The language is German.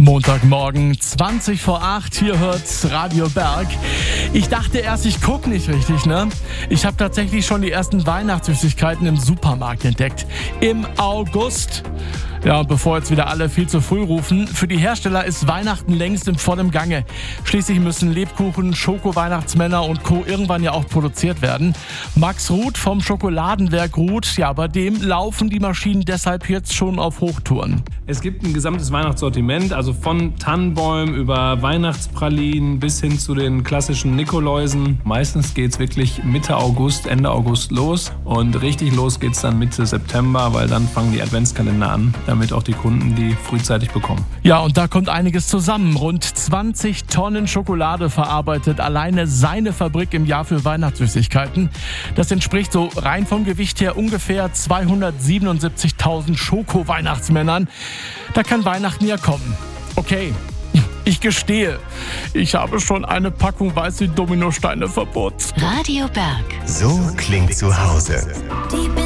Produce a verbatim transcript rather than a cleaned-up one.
Montagmorgen, zwanzig vor acht, hier hört's Radio Berg. Ich dachte erst, ich gucke nicht richtig, ne? Ich habe tatsächlich schon die ersten Weihnachtssüßigkeiten im Supermarkt entdeckt. Im August. Ja, und bevor jetzt wieder alle viel zu früh rufen, für die Hersteller ist Weihnachten längst im vollen Gange. Schließlich müssen Lebkuchen, Schoko-Weihnachtsmänner und Co. irgendwann ja auch produziert werden. Max Ruth vom Schokoladenwerk Ruth, ja, bei dem laufen die Maschinen deshalb jetzt schon auf Hochtouren. Es gibt ein gesamtes Weihnachtssortiment, also von Tannenbäumen über Weihnachtspralinen bis hin zu den klassischen Nikoläusen. Meistens geht's wirklich Mitte August, Ende August los und richtig los geht's dann Mitte September, weil dann fangen die Adventskalender an, damit auch die Kunden die frühzeitig bekommen. Ja, und da kommt einiges zusammen. Rund zwanzig Tonnen Schokolade verarbeitet alleine seine Fabrik im Jahr für Weihnachtssüßigkeiten. Das entspricht so rein vom Gewicht her ungefähr zweihundertsiebenundsiebzigtausend Schoko-Weihnachtsmännern. Da kann Weihnachten ja kommen. Okay, ich gestehe, ich habe schon eine Packung weiße Dominosteine verputzt. Radio Berg. So klingt zu Hause. Die